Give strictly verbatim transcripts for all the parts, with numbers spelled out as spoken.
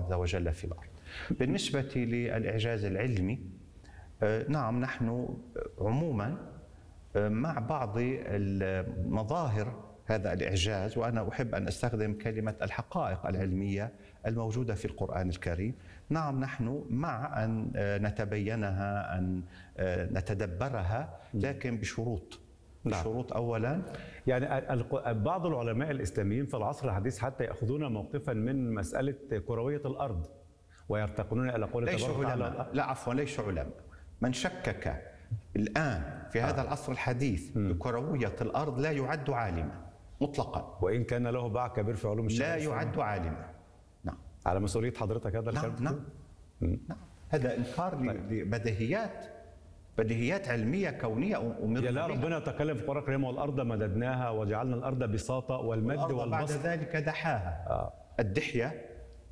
عز وجل في الأرض. بالنسبة للإعجاز العلمي، نعم نحن عموما مع بعض المظاهر هذا الإعجاز، وأنا أحب أن أستخدم كلمة الحقائق العلمية الموجودة في القرآن الكريم، نعم نحن مع أن نتبينها، أن نتدبرها، لكن بشروط. بشروط أولا، يعني بعض العلماء الإسلاميين في العصر الحديث حتى يأخذون موقفا من مسألة كروية الأرض ويرتقون إلى قول تبارك وتعالى. لا عفوا، ليس علماء. من شكك الآن في هذا آه. العصر الحديث بكروية الأرض لا يعد عالما مطلقا، وإن كان له باع كبير في علوم الشرع لا يعد عالما. نعم، على مسؤولية حضرتك هذا الكلام. نعم نعم. نعم هذا إنكار لبديهيات بديهيات علمية كونية أمرنا يا لا ربنا تكلم في القرآن الكريم: والأرض مددناها وجعلنا الأرض بساطة والمد والبسط بعد ذلك دحاها. آه. الدحية،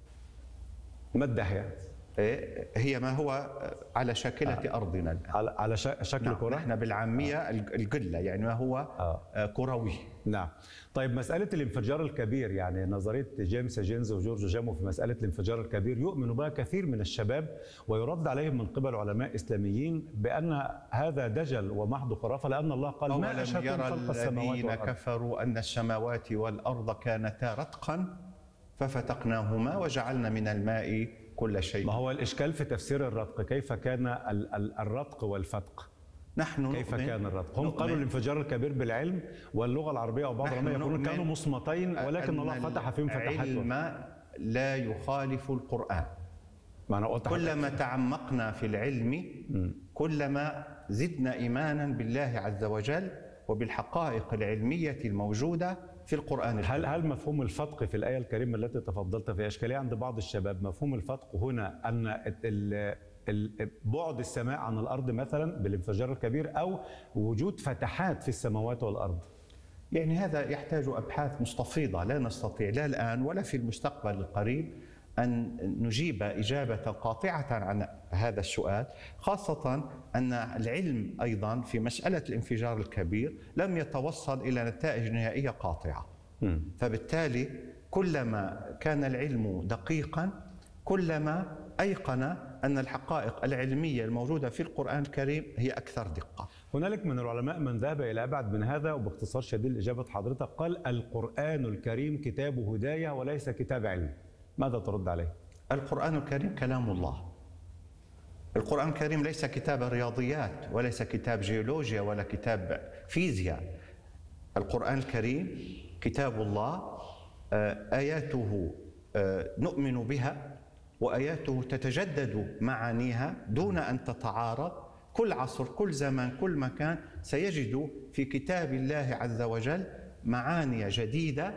ما الدحية؟ هي ما هو على شاكلة آه. أرضنا الآن، على على شكل نعم. كرة. نحن بالعامية آه. القلة، يعني ما هو آه. كروي. نعم. طيب مسألة الانفجار الكبير، يعني نظرية جيمس جينز وجورج جامو في مسألة الانفجار الكبير يؤمن بها كثير من الشباب، ويرد عليهم من قبل علماء إسلاميين بأن هذا دجل ومحض خرافة، لأن الله قال: ما أشهدتم خلق السماوات الذين كفروا أن السماوات والأرض كانتا رتقا ففتقناهما وجعلنا من الماء كل شيء. ما هو الإشكال في تفسير الرتق؟ كيف كان الرتق والفتق؟ نحن كيف كان الرتق؟ هم قالوا الانفجار الكبير بالعلم واللغة العربية، وبعض العلماء يقولون كانوا مصمتين، ولكن الله فتح فيهم فتحات. العلم لا يخالف القرآن. ما أنا قلت كلما تعمقنا في العلم كلما زدنا إيمانا بالله عز وجل وبالحقائق العلمية الموجودة في القرآن الكريم. هل هل مفهوم الفتق في الآية الكريمة التي تفضلت فيها إشكالية عند بعض الشباب؟ مفهوم الفتق هنا أن بعد السماء عن الأرض مثلا بالانفجار الكبير، أو وجود فتحات في السماوات والأرض؟ يعني هذا يحتاج أبحاث مستفيضة، لا نستطيع لا الآن ولا في المستقبل القريب أن نجيب إجابة قاطعة عن هذا السؤال، خاصة أن العلم أيضا في مسألة الانفجار الكبير لم يتوصل إلى نتائج نهائية قاطعة. م. فبالتالي كلما كان العلم دقيقا كلما أيقن أن الحقائق العلمية الموجودة في القرآن الكريم هي أكثر دقة. هنالك من العلماء من ذهب إلى أبعد من هذا، وباختصار شديد إجابة حضرتك قال: القرآن الكريم كتاب هداية وليس كتاب علم. ماذا ترد عليه؟ القرآن الكريم كلام الله. القرآن الكريم ليس كتاب رياضيات وليس كتاب جيولوجيا ولا كتاب فيزياء. القرآن الكريم كتاب الله، آياته نؤمن بها وآياته تتجدد معانيها دون أن تتعارض. كل عصر، كل زمان، كل مكان سيجد في كتاب الله عز وجل معاني جديدة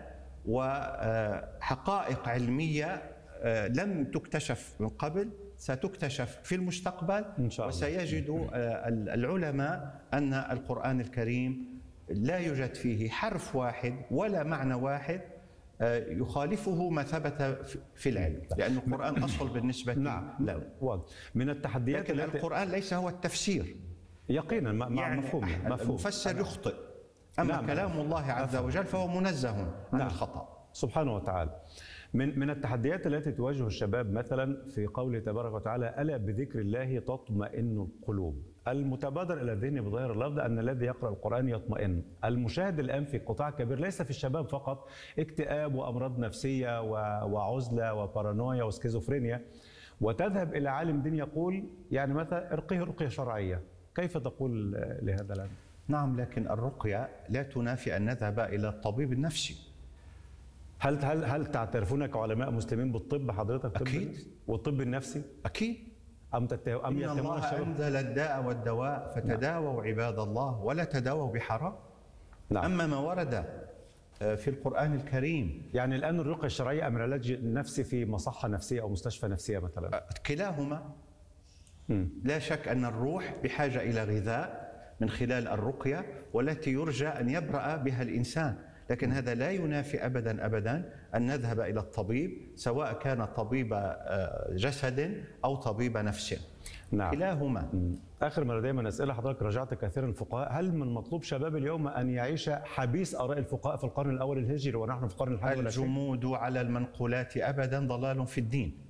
وحقائق علمية لم تكتشف من قبل، ستكتشف في المستقبل إن شاء الله. وسيجد العلماء أن القرآن الكريم لا يوجد فيه حرف واحد ولا معنى واحد يخالفه ما ثبت في العلم، لأن القرآن أصل بالنسبة نعم له. من التحديات، لكن القرآن ليس هو التفسير يقينا، مع يعني مفهوم المفسر يخطئ، أما نعم. كلام الله عز وجل فهو منزه عن نعم. الخطأ سبحانه وتعالى. من من التحديات التي تواجه الشباب مثلا في قوله تبارك وتعالى: ألا بذكر الله تطمئن القلوب. المتبادر إلى الذهن بظاهر اللفظ أن الذي يقرأ القرآن يطمئن. المشاهد الآن في قطاع كبير ليس في الشباب فقط اكتئاب وأمراض نفسية وعزلة وبارانويا وسكيزوفرينيا، وتذهب إلى عالم دين يقول يعني مثلا ارقيه رقية شرعية. كيف تقول لهذا العلم؟ نعم، لكن الرقية لا تنافي أن نذهب إلى الطبيب النفسي. هل هل هل تعترفون كعلماء مسلمين بالطب حضرتك؟ أكيد. والطب النفسي؟ أكيد. أم تتهم أم إن الله أنزل الداء والدواء فتداووا نعم. عباد الله ولا تداووا بحرام. نعم. أما ما ورد في القرآن الكريم، يعني الآن الرقية الشرعية أم العلاج النفسي في مصحة نفسية أو مستشفى نفسية مثلا؟ كلاهما. م. لا شك أن الروح بحاجة إلى غذاء من خلال الرقية والتي يرجى أن يبرأ بها الإنسان، لكن هذا لا ينافي أبدا أبدا أن نذهب إلى الطبيب، سواء كان طبيب جسد أو طبيب نفس. نعم. كلاهما. آخر مرة دايما أسئلة حضرتك راجعت كثيرا الفقهاء، هل من مطلوب شباب اليوم أن يعيش حبيس آراء الفقهاء في القرن الأول الهجري ونحن في القرن الحادي والعشرين؟ الجمود على المنقولات أبدا ضلال في الدين.